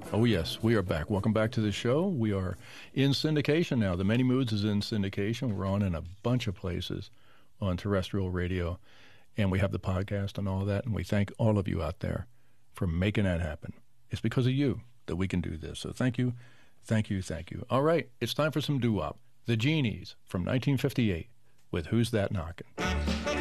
Oh, yes, we are back. Welcome back to the show. We are in syndication now. The Many Moods is in syndication. We're on in a bunch of places on terrestrial radio, and we have the podcast and all that, and we thank all of you out there for making that happen. It's because of you that we can do this. So thank you, thank you, thank you. All right, it's time for some doo-wop. The Genies from 1958 with Who's That Knockin'?